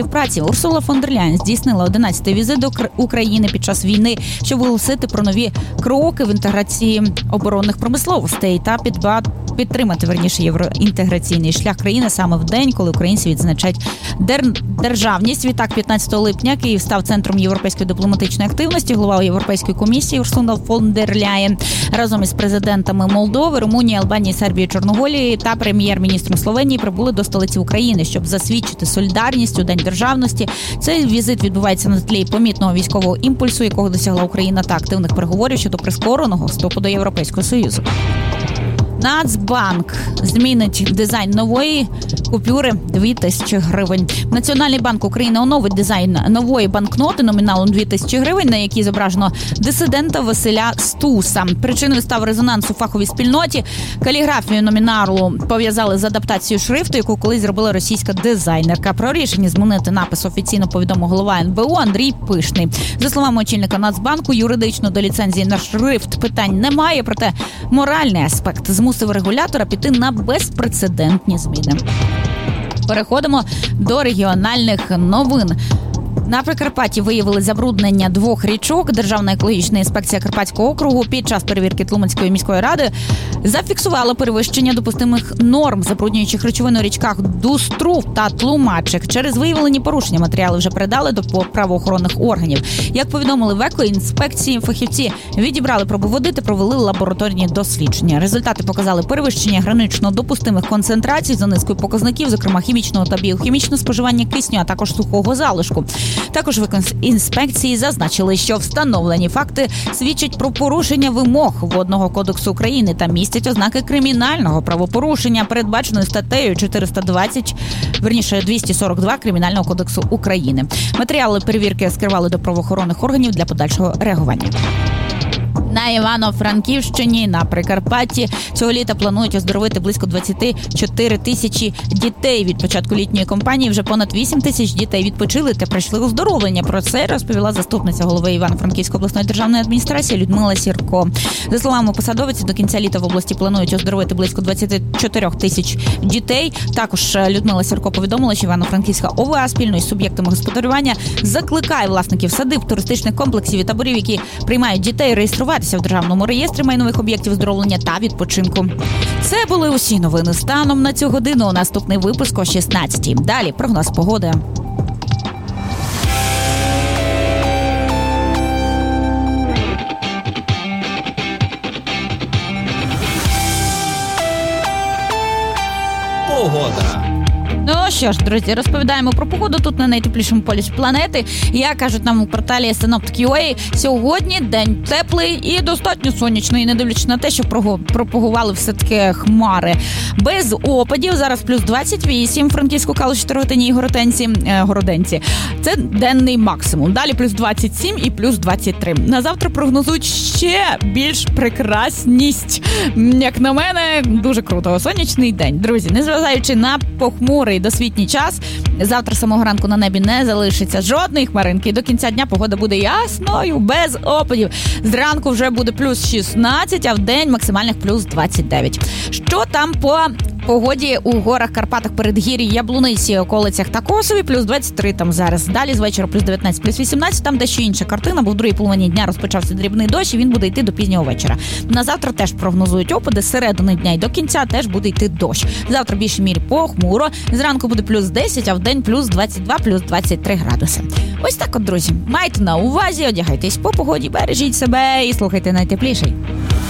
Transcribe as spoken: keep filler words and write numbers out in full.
співпраці. Урсула фон дер Ляєн здійснила одинадцятий візит до України під час війни, щоб оголосити про нові кроки в інтеграції оборонних промисловостей та підба... підтримати, верніше, євроінтеграційний шлях країни саме в день, коли українці відзначають дер... державність. Відтак, п'ятнадцятого липня Київ став центром європейської дипломатичної активності. Голова Європейської комісії Урсула фон дер Ляєн разом із президентами Молдови, Румунії, Албанії, Сербії, Чорногорії та прем'єр-міністром Словенії прибули до столиці України, щоб засвідчити солідарність у День державності. Цей візит відбувається на тлі помітного військового імпульсу, якого досягла Україна, та активних переговорів щодо прискореного вступу до Європейського Союзу. Нацбанк змінить дизайн нової купюри дві тисячі гривень. Національний банк України оновить дизайн нової банкноти номіналом дві тисячі гривень, на якій зображено дисидента Василя Стуса. Причиною став резонанс у фаховій спільноті. Каліграфію номіналу пов'язали з адаптацією шрифту, яку колись зробила російська дизайнерка. Про рішення змінити напис офіційно повідомив голова ен бе у Андрій Пишний. За словами очільника Нацбанку, юридично до ліцензії на шрифт питань немає, проте моральний аспект змусив регулятора піти на безпрецедентні зміни. Переходимо до регіональних новин. На Прикарпатті виявили забруднення двох річок. Державна екологічна інспекція Карпатського округу під час перевірки Тлумацької міської ради зафіксувала перевищення допустимих норм забруднюючих речовин у річках Дустров та Тлумачик. Через виявлені порушення матеріали вже передали до правоохоронних органів. Як повідомили в екоінспекції, фахівці відібрали пробу води та провели лабораторні дослідження. Результати показали перевищення гранично допустимих концентрацій за низкою показників, зокрема хімічного та біохімічного споживання кисню, а також сухого залишку. Також в інспекції зазначили, що встановлені факти свідчать про порушення вимог Водного кодексу України та містять ознаки кримінального правопорушення, передбаченої статтею чотириста двадцять, верніше двісті сорок два Кримінального кодексу України. Матеріали перевірки скерували до правоохоронних органів для подальшого реагування. На Івано-Франківщині, на Прикарпатті цього літа планують оздоровити близько двадцять чотири тисячі дітей. Від початку літньої кампанії вже понад вісім тисяч дітей відпочили та пройшли оздоровлення. Про це розповіла заступниця голови Івано-Франківської обласної державної адміністрації Людмила Сірко. За словами посадовиці, до кінця літа в області планують оздоровити близько двадцять чотири тисяч дітей. Також Людмила Сірко повідомила, що Івано-Франківська о ве а спільно із суб'єктами господарювання закликає власників садиб, туристичних комплексів і таборів, які приймають дітей, реєструвати в державному реєстрі майнових об'єктів оздоровлення та відпочинку. Це були усі новини станом на цю годину. Наступний випуск о шістнадцятій. Далі прогноз погоди. Погода. Ну що ж, друзі, розповідаємо про погоду тут на найтеплішому полюсі планети. Як кажуть нам у порталі Синоптик крапка ю а, сьогодні день теплий і достатньо сонячний, не дивлячись на те, що пропагували все-таки хмари. Без опадів, зараз плюс двадцять вісім, Франківську, Калуші, Рогатині і Городенці, е, Городенці. Це денний максимум. Далі плюс двадцять сім і плюс двадцять три. На завтра прогнозують ще більш прекрасність. Як на мене, дуже круто. Сонячний день. Друзі, незважаючи на похмурий досвітній час, завтра самого ранку на небі не залишиться жодної хмаринки. До кінця дня погода буде ясною, без опадів. Зранку вже буде плюс шістнадцять, а в день максимальних плюс двадцять дев'ять. Що там по погоді у горах, Карпатах, Передгір'ї, Яблуниці, околицях та Косові, плюс двадцять три там зараз. Далі з вечора плюс дев'ятнадцять, плюс вісімнадцять, там дещо інша картина, бо в другій половині дня розпочався дрібний дощ і він буде йти до пізнього вечора. На завтра теж прогнозують опади, з середини дня і до кінця теж буде йти дощ. Завтра в більшій мірі похмуро, зранку буде плюс десять, а в день плюс двадцять два, плюс двадцять три градуси. Ось так от, друзі. Майте на увазі, одягайтесь по погоді, бережіть себе і слухайте найтепліший.